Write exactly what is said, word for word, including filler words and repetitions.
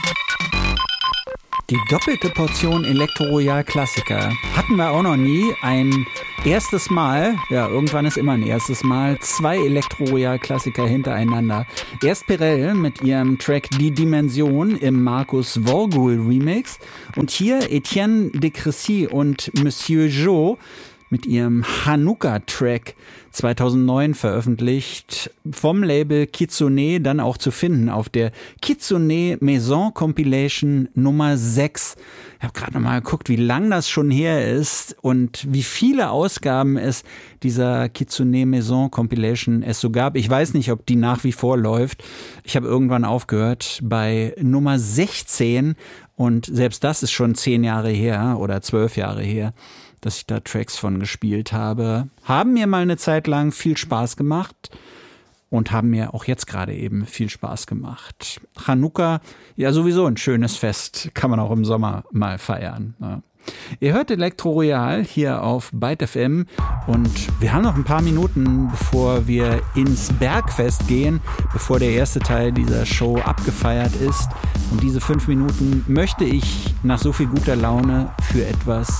Die doppelte Portion Elektro Royal Klassiker hatten wir auch noch nie. Ein erstes Mal, ja, irgendwann ist immer ein erstes Mal, zwei Elektro Royal Klassiker hintereinander. Erst Perel mit ihrem Track Die Dimension im Markus Vorgul Remix und hier Etienne de Crécy und Monsieur Jo mit ihrem Hanukkah-Track zweitausendneun veröffentlicht, vom Label Kitsune, dann auch zu finden auf der Kitsune Maison Compilation Nummer sechs. Ich habe gerade noch mal geguckt, wie lang das schon her ist und wie viele Ausgaben es dieser Kitsune Maison Compilation es so gab. Ich weiß nicht, ob die nach wie vor läuft. Ich habe irgendwann aufgehört bei Nummer sechzehn und selbst das ist schon zehn Jahre her oder zwölf Jahre her, dass ich da Tracks von gespielt habe. Haben mir mal eine Zeit lang viel Spaß gemacht und haben mir auch jetzt gerade eben viel Spaß gemacht. Chanukka, ja sowieso ein schönes Fest, kann man auch im Sommer mal feiern. Ja. Ihr hört Elektro Royal hier auf Byte F M und wir haben noch ein paar Minuten, bevor wir ins Bergfest gehen, bevor der erste Teil dieser Show abgefeiert ist. Und diese fünf Minuten möchte ich nach so viel guter Laune für etwas